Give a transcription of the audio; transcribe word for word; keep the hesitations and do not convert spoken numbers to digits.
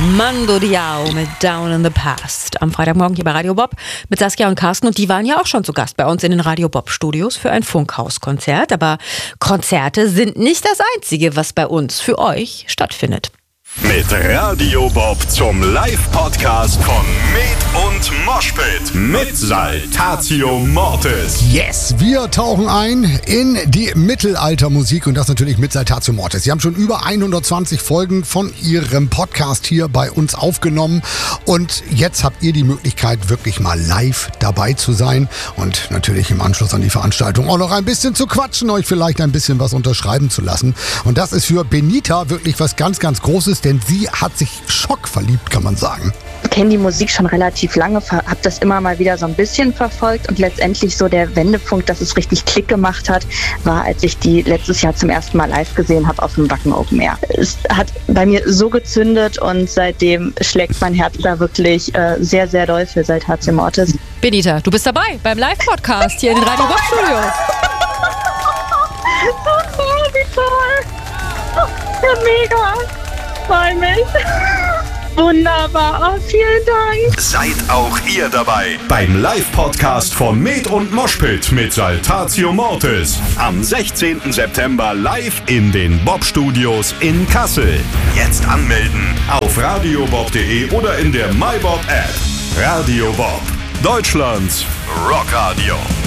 Mando Diao mit Down in the Past. Am Freitagmorgen hier bei Radio Bob mit Saskia und Carsten. Und die waren ja auch schon zu Gast bei uns in den Radio Bob Studios für ein Funkhaus-Konzert. Aber Konzerte sind nicht das Einzige, was bei uns für euch stattfindet. Mit Radio Bob zum Live-Podcast von Med und Moshpit mit Saltatio Mortis. Yes, wir tauchen ein in die Mittelaltermusik und das natürlich mit Saltatio Mortis. Sie haben schon über hundertzwanzig Folgen von Ihrem Podcast hier bei uns aufgenommen und jetzt habt ihr die Möglichkeit, wirklich mal live dabei zu sein und natürlich im Anschluss an die Veranstaltung auch noch ein bisschen zu quatschen, euch vielleicht ein bisschen was unterschreiben zu lassen. Und das ist für Benita wirklich was ganz, ganz Großes, denn sie hat sich schockverliebt, kann man sagen. Ich kenne die Musik schon relativ lange, habe das immer mal wieder so ein bisschen verfolgt und letztendlich so der Wendepunkt, dass es richtig Klick gemacht hat, war, als ich die letztes Jahr zum ersten Mal live gesehen habe auf dem Wacken Open Air. Es hat bei mir so gezündet und seitdem schlägt mein Herz da wirklich äh, sehr, sehr doll für Saltatio Mortis. Benita, du bist dabei beim Live-Podcast hier in den Radio Bob Studios. Oh, wie toll! Ja, mega! Freue mich! Wunderbar, oh, vielen Dank. Seid auch ihr dabei beim Live-Podcast von Med und Moshpit mit Saltatio Mortis. Am sechzehnten September live in den Bob Studios in Kassel. Jetzt anmelden auf radiobob punkt de oder in der MyBob App. Radio Bob, Deutschlands Rockradio.